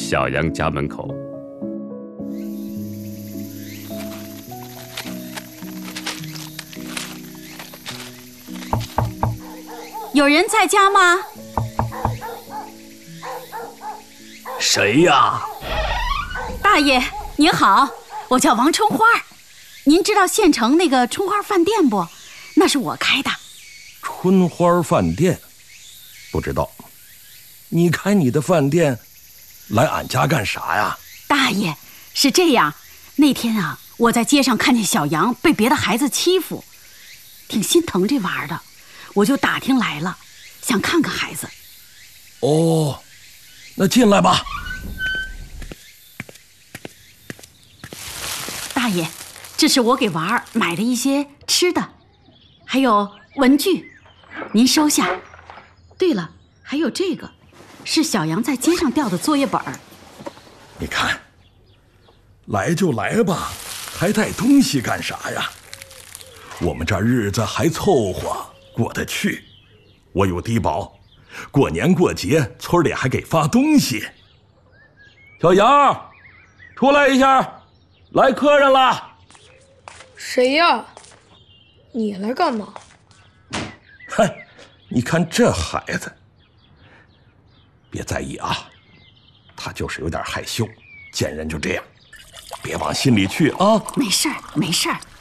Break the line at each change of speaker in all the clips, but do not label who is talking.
小杨家门口。
有人在家吗？
谁呀？
大爷您好，我叫王春花，您知道县城那个春花饭店不？那是我开的。
春花饭店？不知道。你开你的饭店来俺家干啥呀？
大爷，是这样，那天啊，我在街上看见小杨被别的孩子欺负，挺心疼这娃儿的，我就打听来了，想看看孩子。
哦，那进来吧。
大爷，这是我给娃儿买的一些吃的，还有文具，您收下。对了，还有这个，是小杨在街上掉的作业本。
你看，来就来吧，还带东西干啥呀？我们这日子还凑合，过得去。我有低保，过年过节村里还给发东西。小杨，出来一下，来客人了。
谁呀？你来干嘛？
嗨，你看这孩子，别在意啊，他就是有点害羞，见人就这样，别往心里去啊。
没事儿，没事儿。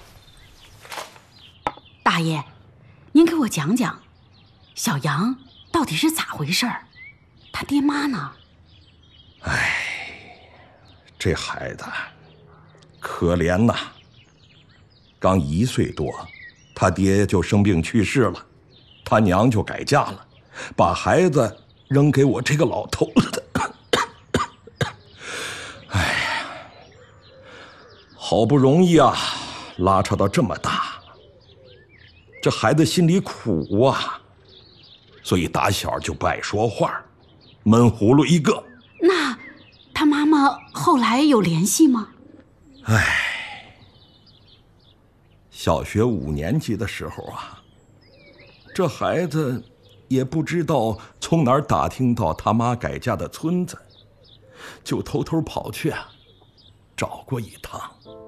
大爷，您给我讲讲，小杨到底是咋回事儿？他爹妈呢？
哎，这孩子可怜呐，刚1岁多，他爹就生病去世了，他娘就改嫁了，把孩子扔给我这个老头子。哎呀，好不容易啊，拉扯到这么大，这孩子心里苦啊，所以打小就不爱说话，闷葫芦一个。
那他妈妈后来有联系吗？
哎，小学5年级的时候啊，这孩子也不知道从哪儿打听到他妈改嫁的村子，就偷偷跑去啊，找过一趟。